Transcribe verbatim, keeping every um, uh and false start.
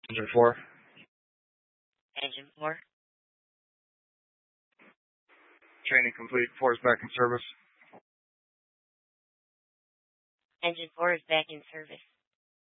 Engine four. Engine four. Training complete. Four is back in service. Engine four is back in service.